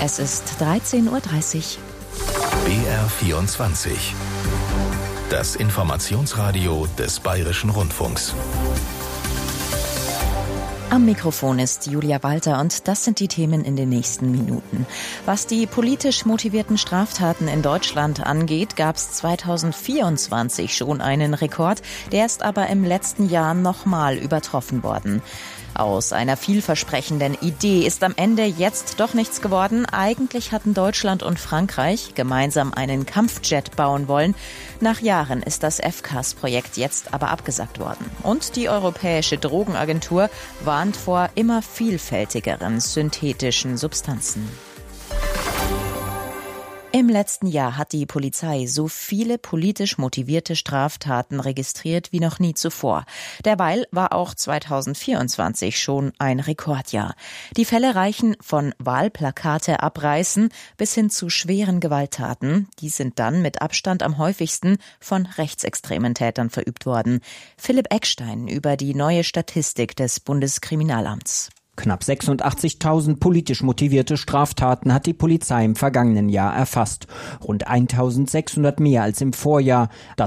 Es ist 13:30 Uhr. BR24. Das Informationsradio des Bayerischen Rundfunks. Am Mikrofon ist Julia Walter und das sind die Themen in den nächsten Minuten. Was die politisch motivierten Straftaten in Deutschland angeht, gab es 2024 schon einen Rekord, der ist aber im letzten Jahr nochmal übertroffen worden. Aus einer vielversprechenden Idee ist am Ende jetzt doch nichts geworden. Eigentlich hatten Deutschland und Frankreich gemeinsam einen Kampfjet bauen wollen. Nach Jahren ist das FCAS-Projekt jetzt aber abgesagt worden. Und die Europäische Drogenagentur warnt vor immer vielfältigeren synthetischen Substanzen. Im letzten Jahr hat die Polizei so viele politisch motivierte Straftaten registriert wie noch nie zuvor. Derweil war auch 2024 schon ein Rekordjahr. Die Fälle reichen von Wahlplakate abreißen bis hin zu schweren Gewalttaten. Die sind dann mit Abstand am häufigsten von rechtsextremen Tätern verübt worden. Philipp Eckstein über die neue Statistik des Bundeskriminalamts. Knapp 86.000 politisch motivierte Straftaten hat die Polizei im vergangenen Jahr erfasst. Rund 1.600 mehr als im Vorjahr. Das